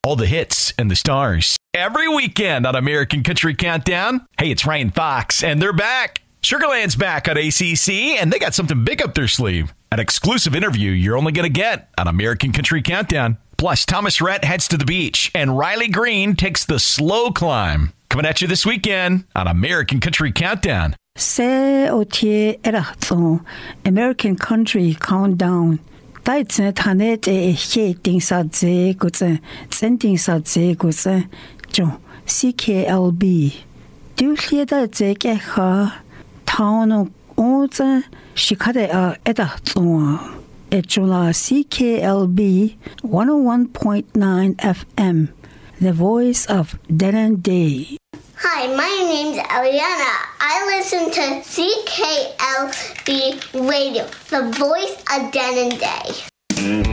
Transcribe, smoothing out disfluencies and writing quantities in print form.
All the hits and the stars. Every weekend on American Country Countdown. Hey, it's Ryan Fox, and they're back. Sugarland's back on ACC, and they got something big up their sleeve. An exclusive interview you're only going to get on American Country Countdown. Plus, Thomas Rhett heads to the beach, and Riley Green takes the slow climb. Coming at you this weekend on American Country Countdown. Se otie erachton American Country Countdown. Daitse tanet he ding sa ze gutse sending sa ze gutse jo CKLB. Du hlieda ze ke ha town oze shikade erachton. Ejula CKLB 101.9 FM. The voice of Den and Day. Hi, my name's Eliana. I listen to CKLB Radio, the voice of Den and Day.